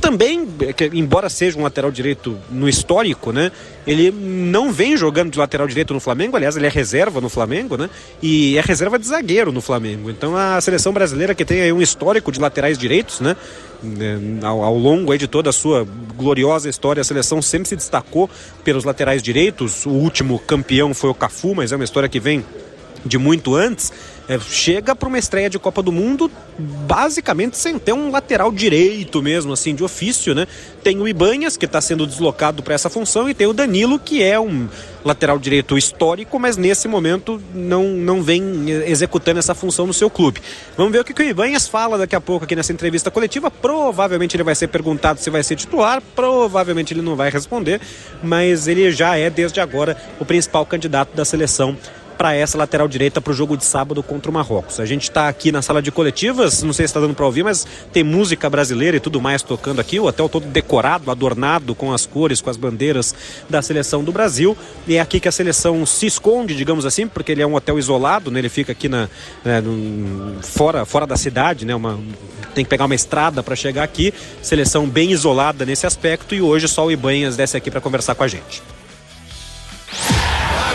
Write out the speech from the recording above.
também, embora seja um lateral direito no histórico, né, ele não vem jogando de lateral direito no Flamengo. Aliás, ele é reserva no Flamengo, né, e é reserva de zagueiro no Flamengo. Então a seleção brasileira, que tem aí um histórico de laterais direitos, né, ao longo aí de toda a sua gloriosa história, a seleção sempre se destacou pelos laterais direitos. O último campeão foi o Cafu, mas é uma história que vem de muito antes. Chega para uma estreia de Copa do Mundo basicamente sem ter um lateral direito mesmo, assim, de ofício, né? Tem o Ibanhas, que está sendo deslocado para essa função, e tem o Danilo, que é um lateral direito histórico, mas nesse momento não vem executando essa função no seu clube. Vamos ver o que o Ibanhas fala daqui a pouco aqui nessa entrevista coletiva. Provavelmente ele vai ser perguntado se vai ser titular, provavelmente ele não vai responder, mas ele já é desde agora o principal candidato da seleção para essa lateral direita para o jogo de sábado contra o Marrocos. A gente está aqui na sala de coletivas, não sei se está dando para ouvir, mas tem música brasileira e tudo mais tocando aqui, o hotel todo decorado, adornado com as cores, com as bandeiras da seleção do Brasil, e é aqui que a seleção se esconde, digamos assim, porque ele é um hotel isolado, né? Ele fica aqui fora da cidade, né? Tem que pegar uma estrada para chegar aqui, seleção bem isolada nesse aspecto, e hoje só o Ibanhas desce aqui para conversar com a gente.